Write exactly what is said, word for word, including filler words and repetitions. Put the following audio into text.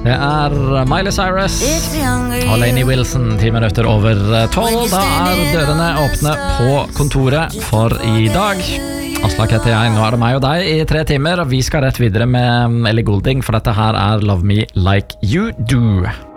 Det er Miley Cyrus og Lainey Wilson, ti minutter over tolv. Da er dørene åpne på kontoret for i dag. Aslak heter jeg, nå er det meg og deg i tre timer, og vi skal rett videre med Ellie Goulding, for dette her er Love Me Like You Do.